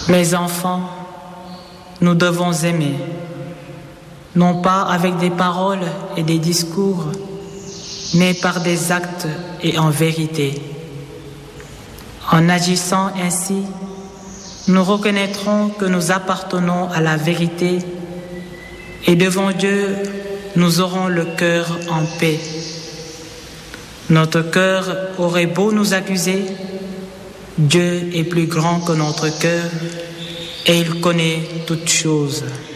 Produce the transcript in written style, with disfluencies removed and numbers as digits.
Les enfants, nous devons aimer, non pas avec des paroles et des discours, mais par des actes et en vérité. En agissant ainsi, nous reconnaîtrons que nous appartenons à la vérité et devant Dieu, nous aurons le cœur en paix. Notre cœur aurait beau nous accuser, Dieu est plus grand que notre cœur et il connaît toutes choses.